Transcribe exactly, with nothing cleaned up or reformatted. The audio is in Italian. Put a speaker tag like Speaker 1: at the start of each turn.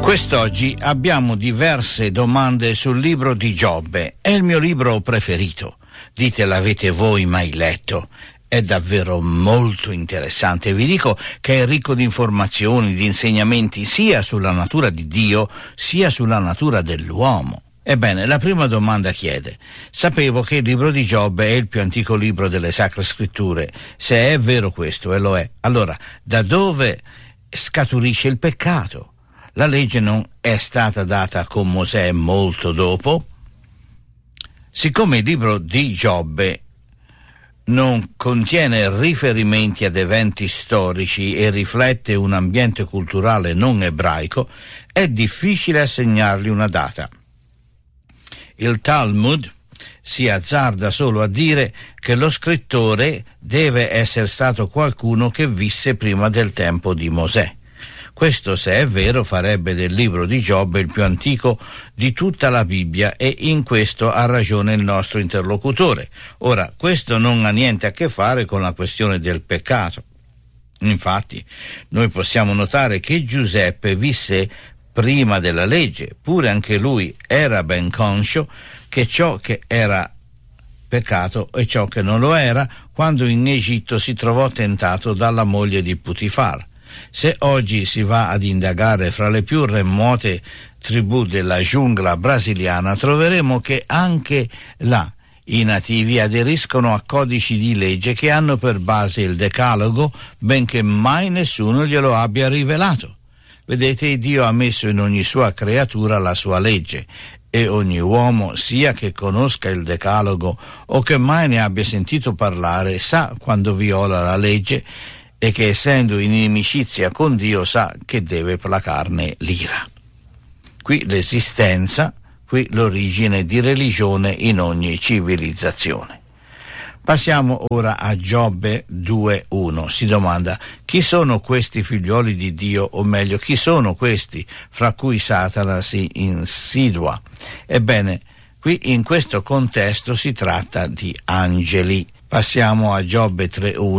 Speaker 1: Quest'oggi abbiamo diverse domande sul libro di Giobbe. È il mio libro preferito. Dite, l'avete voi mai letto? È davvero molto interessante. Vi dico che è ricco di informazioni, di insegnamenti sia sulla natura di Dio sia sulla natura dell'uomo. Ebbene, la prima domanda chiede: sapevo che il libro di Giobbe è il più antico libro delle Sacre Scritture. Se è vero questo, e lo è, allora da dove scaturisce il peccato? La legge non è stata data con Mosè molto dopo? Siccome il libro di Giobbe non contiene riferimenti ad eventi storici e riflette un ambiente culturale non ebraico, è difficile assegnargli una data. Il Talmud si azzarda solo a dire che lo scrittore deve essere stato qualcuno che visse prima del tempo di Mosè. Questo, se è vero, farebbe del libro di Giobbe il più antico di tutta la Bibbia, e in questo ha ragione il nostro interlocutore. Ora, questo non ha niente a che fare con la questione del peccato. Infatti, noi possiamo notare che Giuseppe visse prima della legge, pure anche lui era ben conscio che ciò che era peccato e ciò che non lo era, quando in Egitto si trovò tentato dalla moglie di Putifar. Se oggi si va ad indagare fra le più remote tribù della giungla brasiliana, troveremo che anche là i nativi aderiscono a codici di legge che hanno per base il Decalogo, benché mai nessuno glielo abbia rivelato. Vedete, Dio ha messo in ogni sua creatura la sua legge, e ogni uomo, sia che conosca il Decalogo o che mai ne abbia sentito parlare, sa quando viola la legge, e che essendo in inimicizia con Dio sa che deve placarne l'ira. Qui l'esistenza, qui l'origine di religione in ogni civilizzazione. Passiamo ora a Giobbe due uno. Si domanda: chi sono questi figlioli di Dio, o meglio, chi sono questi fra cui Satana si insidua? Ebbene, qui in questo contesto si tratta di angeli. Passiamo a Giobbe tre uno.